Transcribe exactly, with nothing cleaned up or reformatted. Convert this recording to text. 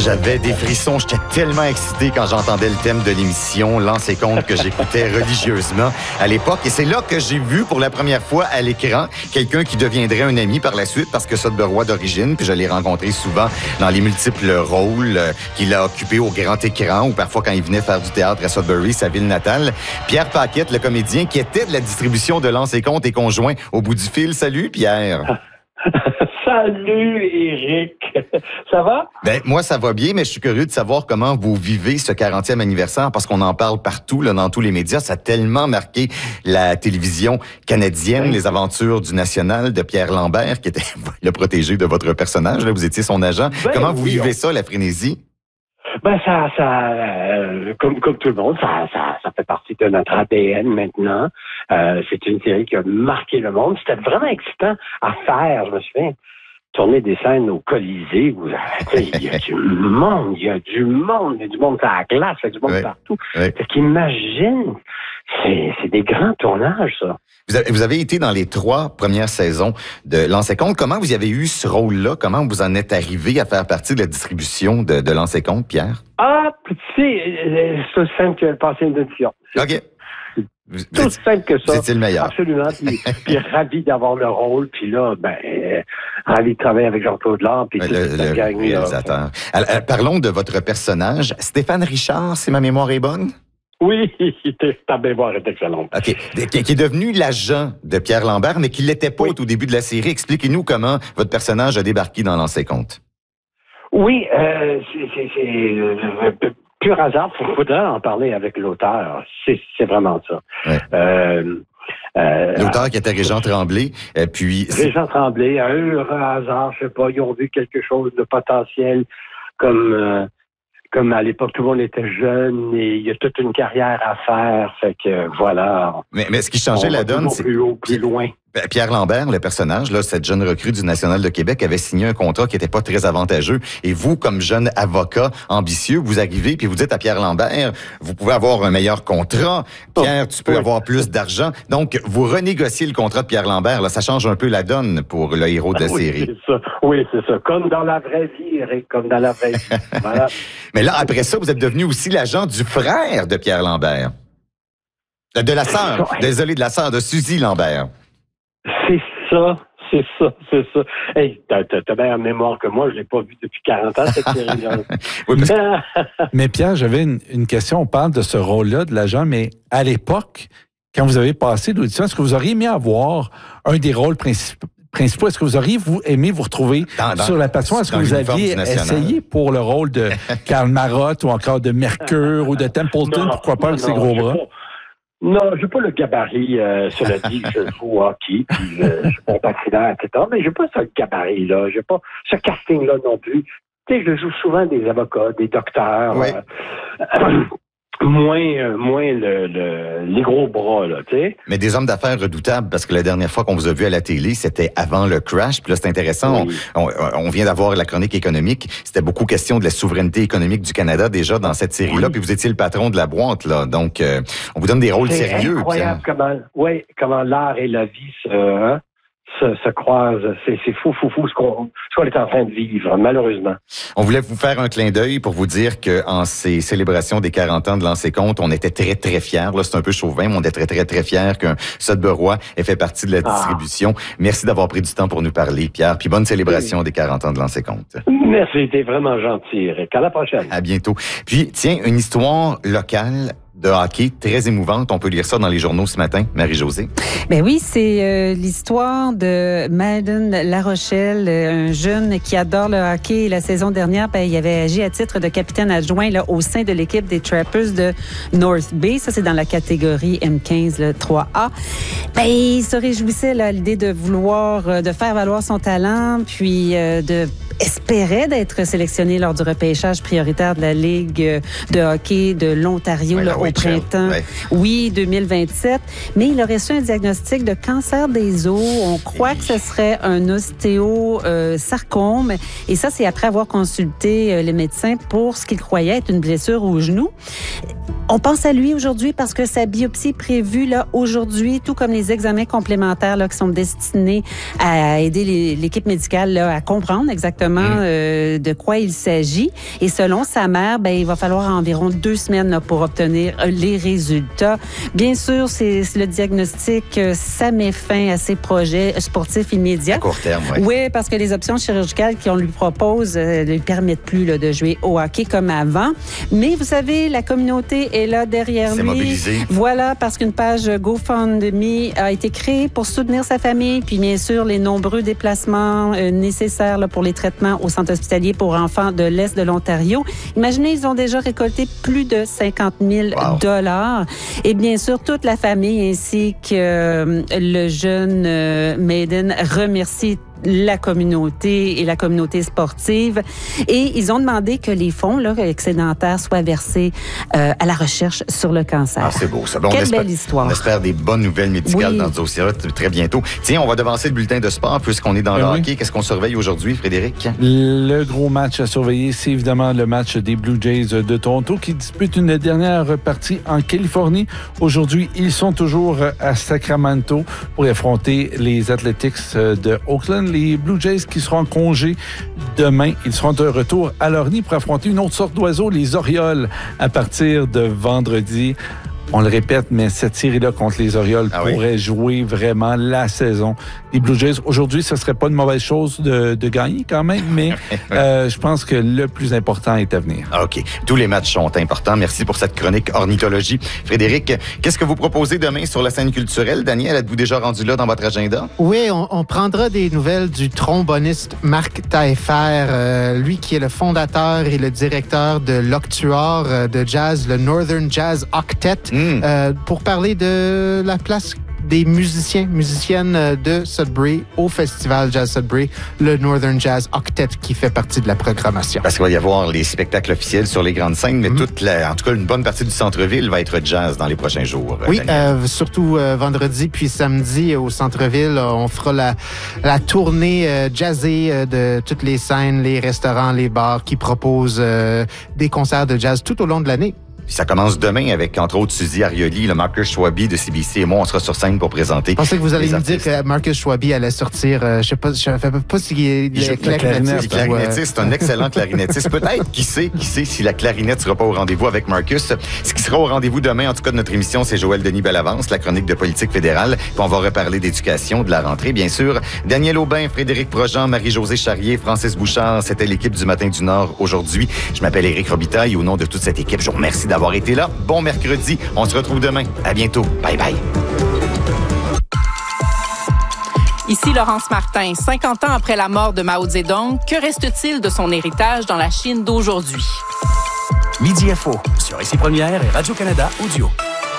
J'avais des frissons, j'étais tellement excité quand j'entendais le thème de l'émission Lance et Compte que j'écoutais religieusement à l'époque. Et c'est là que j'ai vu pour la première fois à l'écran quelqu'un qui deviendrait un ami par la suite parce que Sudbury d'origine, puis je l'ai rencontré souvent dans les multiples rôles euh, qu'il a occupés au grand écran ou parfois quand il venait faire du théâtre à Sudbury, sa ville natale. Pierre Paquette, le comédien qui était de la distribution de Lance et Compte et conjoint au bout du fil. Salut Pierre! Salut, Éric. Ça va? Ben, moi, ça va bien, mais je suis curieux de savoir comment vous vivez ce quarantième anniversaire parce qu'on en parle partout, là, dans tous les médias. Ça a tellement marqué la télévision canadienne, oui. Les aventures du National de Pierre Lambert, qui était le protégé de votre personnage. Là, vous étiez son agent. Ben, comment vous oui, vivez on... ça, la frénésie? Ben, ça, ça, euh, comme, comme tout le monde, ça, ça, ça fait partie de notre A D N maintenant. Euh, c'est une série qui a marqué le monde. C'était vraiment excitant à faire, je me souviens. Tourner des scènes au Colisée, où il y a du monde, il y a du monde, il y a du monde à la glace, il y a du monde oui. partout. Oui. Fait qu'imagine, c'est, c'est des grands tournages, ça. Vous avez, vous avez été dans les trois premières saisons de Lance et Compte. Comment vous avez eu ce rôle-là? Comment vous en êtes arrivé à faire partie de la distribution de, de Lance et Compte, Pierre? Ah, tu sais, c'est aussi simple que passer une audition. OK. Tout aussi simple que ça. C'était le meilleur. Absolument. Puis, puis ravi d'avoir le rôle. Puis là, ben, euh, ravi de travailler avec Jean-Claude Lard. Puis le, le gang, réalisateur. Alors, alors, parlons de votre personnage. Stéphane Richard, si ma mémoire est bonne? Oui, ta mémoire est excellente. OK. Qui est devenu l'agent de Pierre Lambert, mais qui ne l'était pas oui. au tout début de la série. Expliquez-nous comment votre personnage a débarqué dans Lance et Compte. Oui, euh, c'est... c'est, c'est euh, pur hasard, il faudrait en parler avec l'auteur. C'est, c'est vraiment ça. Ouais. Euh, euh, l'auteur qui était Régent Tremblay, euh, puis... Régent Tremblay, à un heureux hasard, je sais pas, ils ont vu quelque chose de potentiel, comme, euh, comme à l'époque, tout le monde était jeune et il y a toute une carrière à faire, fait que voilà. Mais, mais ce qui changeait la donne, c'est... Plus haut, plus loin. Pierre Lambert, le personnage, là, cette jeune recrue du National de Québec, avait signé un contrat qui n'était pas très avantageux. Et vous, comme jeune avocat ambitieux, vous arrivez puis vous dites à Pierre Lambert, vous pouvez avoir un meilleur contrat. Pierre, tu peux oui. avoir plus d'argent. Donc, vous renégociez le contrat de Pierre Lambert. Là, ça change un peu la donne pour le héros de la oui, série. C'est ça. Oui, c'est ça. Comme dans la vraie vie, Eric, comme dans la vraie vie. Voilà. Mais là, après ça, vous êtes devenu aussi l'agent du frère de Pierre Lambert. De la sœur. Désolé, de la sœur de Suzy Lambert. C'est ça, c'est ça, c'est ça. Hey, t'as, t'as, t'as bien en mémoire que moi, je l'ai pas vu depuis quarante ans, cette série-là. Oui, mais, mais Pierre, j'avais une, une question. On parle de ce rôle-là de l'agent, mais à l'époque, quand vous avez passé l'audition, est-ce que vous auriez aimé avoir un des rôles principaux? Principaux. Est-ce que vous auriez vous, aimé vous retrouver dans, dans, sur la passion? Est-ce que vous aviez essayé pour le rôle de Karl Marotte ou encore de Mercure ou de Templeton? Non, pourquoi pas avec ses gros bras? Non, je n'ai pas le gabarit, euh, cela dit, je joue au hockey, puis euh, je suis pas accident, et cetera. Mais j'ai pas ce gabarit-là, j'ai pas ce casting-là non plus. Tu sais, je joue souvent des avocats, des docteurs, oui. euh, moins, euh, moins le, le, les gros bras, là, tu sais. Mais des hommes d'affaires redoutables, parce que la dernière fois qu'on vous a vu à la télé, c'était avant le crash, puis là, c'est intéressant, oui. on, on, on vient d'avoir la chronique économique, c'était beaucoup question de la souveraineté économique du Canada déjà dans cette série-là, oui. Puis vous étiez le patron de la boîte, là, donc euh, on vous donne des rôles c'est sérieux. C'est incroyable comment, oui, comment l'art et la vie se... Hein? Se, se croisent. C'est, c'est fou, fou, fou ce qu'on, ce qu'on est en train de vivre, malheureusement. On voulait vous faire un clin d'œil pour vous dire qu'en ces célébrations des quarante ans de Lance et Compte, on était très, très fiers. Là, c'est un peu chauvin, mais on était très, très, très fiers qu'un Sudbury ait fait partie de la distribution. Ah. Merci d'avoir pris du temps pour nous parler, Pierre. Puis bonne célébration oui. des quarante ans de Lance et Compte. Merci, t'es vraiment gentil, Eric. À la prochaine. À bientôt. Puis, tiens, une histoire locale de hockey très émouvante. On peut lire ça dans les journaux ce matin, Marie-Josée. Ben oui, c'est euh, l'histoire de Madden Larochelle, un jeune qui adore le hockey. La saison dernière, ben, il avait agi à titre de capitaine adjoint là, au sein de l'équipe des Trappers de North Bay. Ça, c'est dans la catégorie M quinze, le trois A. Ben, il se réjouissait là, à l'idée de vouloir, euh, de faire valoir son talent, puis euh, de espérait d'être sélectionné lors du repêchage prioritaire de la Ligue de hockey de l'Ontario ouais, là, au printemps. Ouais. Oui, deux mille vingt-sept. Mais il aurait reçu un diagnostic de cancer des os. On croit Et... que ce serait un ostéosarcome. Euh, Et ça, c'est après avoir consulté euh, les médecins pour ce qu'il croyait être une blessure au genou. On pense à lui aujourd'hui parce que sa biopsie est prévue là, aujourd'hui, tout comme les examens complémentaires là, qui sont destinés à aider les, l'équipe médicale là, à comprendre exactement exactement mmh. euh, de quoi il s'agit. Et selon sa mère, ben, il va falloir environ deux semaines là, pour obtenir les résultats. Bien sûr, c'est, c'est le diagnostic, euh, ça met fin à ses projets sportifs immédiats. À court terme, oui. Oui, parce que les options chirurgicales qu'on lui propose ne euh, lui permettent plus là, de jouer au hockey comme avant. Mais vous savez, la communauté est là derrière c'est lui. Mobilisé. Voilà, parce qu'une page GoFundMe a été créée pour soutenir sa famille, puis bien sûr, les nombreux déplacements euh, nécessaires là, pour les traitements au centre hospitalier pour enfants de l'Est de l'Ontario. Imaginez, ils ont déjà récolté plus de cinquante mille wow. dollars. Et bien sûr, toute la famille ainsi que euh, le jeune euh, Maiden remercie la communauté et la communauté sportive. Et ils ont demandé que les fonds là, excédentaires soient versés euh, à la recherche sur le cancer. Ah, c'est beau, ça. Bon, Quelle espère, belle histoire. On espère des bonnes nouvelles médicales oui. dans ce dossier-là très bientôt. Tiens, on va devancer le bulletin de sport puisqu'on est dans ben le oui. hockey. Qu'est-ce qu'on surveille aujourd'hui, Frédéric? Le gros match à surveiller, c'est évidemment le match des Blue Jays de Toronto qui dispute une dernière partie en Californie. Aujourd'hui, ils sont toujours à Sacramento pour affronter les Athletics de Oakland. Les Blue Jays qui seront en congé demain. Ils seront de retour à leur nid pour affronter une autre sorte d'oiseau, les Orioles, à partir de vendredi. On le répète, mais cette série-là contre les Orioles ah pourrait oui. jouer vraiment la saison des Blue Jays. Aujourd'hui, ce ne serait pas une mauvaise chose de, de gagner quand même, mais euh, je pense que le plus important est à venir. Ah, OK. Tous les matchs sont importants. Merci pour cette chronique ornithologie. Frédéric, qu'est-ce que vous proposez demain sur la scène culturelle? Daniel, êtes-vous déjà rendu là dans votre agenda? Oui, on, on prendra des nouvelles du tromboniste Marc Taillefer, euh, lui qui est le fondateur et le directeur de l'octuor euh, de jazz, le Northern Jazz Octet. Mmh. Euh, pour parler de la place des musiciens, musiciennes de Sudbury au Festival Jazz Sudbury, le Northern Jazz Octet qui fait partie de la programmation. Parce qu'il va y avoir les spectacles officiels sur les grandes scènes, mais mm-hmm. toute la, en tout cas une bonne partie du centre-ville va être jazz dans les prochains jours. Oui, euh, surtout euh, vendredi puis samedi au centre-ville, on fera la, la tournée euh, jazzée euh, de toutes les scènes, les restaurants, les bars qui proposent euh, des concerts de jazz tout au long de l'année. Puis ça commence demain avec, entre autres, Suzy Arioli, le Marcus Schwabi de C B C et moi, on sera sur scène pour présenter. Je pensais que vous allez me dire que Marcus Schwabi allait sortir, euh, je sais pas, je sais pas s'il est il est clarinettiste. clarinettiste, un excellent clarinettiste. Peut-être, qui sait, qui sait si la clarinette sera pas au rendez-vous avec Marcus. Ce qui sera au rendez-vous demain, en tout cas de notre émission, c'est Joël Denis Bellavance, la chronique de politique fédérale. Puis on va reparler d'éducation, de la rentrée, bien sûr. Daniel Aubin, Frédéric Projean, Marie-Josée Charrier, Francis Bouchard, c'était l'équipe du Matin du Nord aujourd'hui. Je m'appelle Éric Robitaille et au nom de toute cette équipe, je vous remercie d'avoir été là. Bon mercredi. On se retrouve demain. À bientôt. Bye bye. Ici Laurence Martin. cinquante ans après la mort de Mao Zedong, que reste-t-il de son héritage dans la Chine d'aujourd'hui? Midi Info sur Ici Première et Radio-Canada Audio.